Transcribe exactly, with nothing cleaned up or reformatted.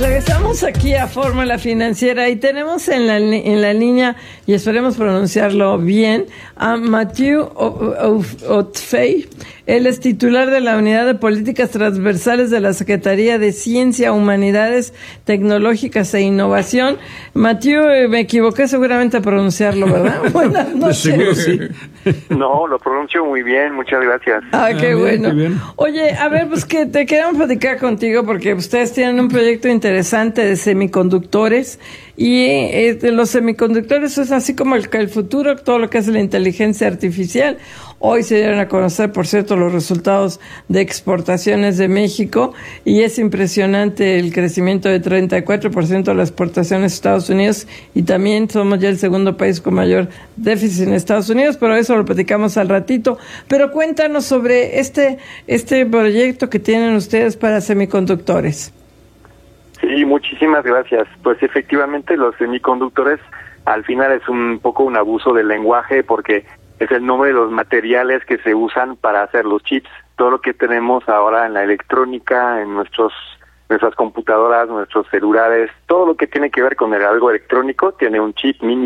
Regresamos aquí a Fórmula Financiera y tenemos en la, en la línea, y esperemos pronunciarlo bien, a Mathieu Hautefeuille. Él es titular de la Unidad de Políticas Transversales de la Secretaría de Ciencia, Humanidades Tecnológicas e Innovación. Mathieu, eh, me equivoqué seguramente a pronunciarlo, ¿verdad? Buenas noches. Sí. No, lo pronuncio muy bien, muchas gracias. Ah, qué Ah, bien, bueno. qué bien. Oye, a ver, pues que te queremos platicar contigo porque ustedes tienen un proyecto interesante de semiconductores y eh, de los semiconductores es así como el, el futuro, todo lo que es la inteligencia artificial. Hoy se dieron a conocer, por cierto, los resultados de exportaciones de México y es impresionante el crecimiento de treinta y cuatro por ciento de las exportaciones a Estados Unidos y también somos ya el segundo país con mayor déficit en Estados Unidos, pero eso lo platicamos al ratito. Pero cuéntanos sobre este, este proyecto que tienen ustedes para semiconductores. Sí, muchísimas gracias. Pues efectivamente los semiconductores al final es un poco un abuso del lenguaje porque es el nombre de los materiales que se usan para hacer los chips. Todo lo que tenemos ahora en la electrónica, en nuestros nuestras computadoras, nuestros celulares, todo lo que tiene que ver con el algo electrónico tiene un chip mínimo.